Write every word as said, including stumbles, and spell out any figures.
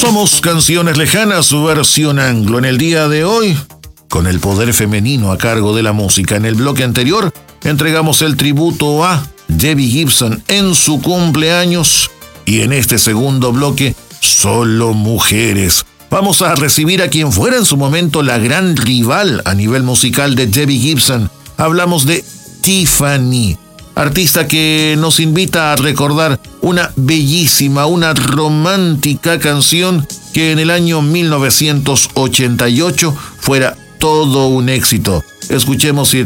Somos Canciones Lejanas, su versión anglo. En el día de hoy, con el poder femenino a cargo de la música. En el bloque anterior, entregamos el tributo a Debbie Gibson en su cumpleaños. Y en este segundo bloque, solo mujeres. Vamos a recibir a quien fuera en su momento la gran rival a nivel musical de Debbie Gibson. Hablamos de Tiffany, artista que nos invita a recordar una bellísima, una romántica canción que en el año mil novecientos ochenta y ocho fuera todo un éxito. Escuchemos It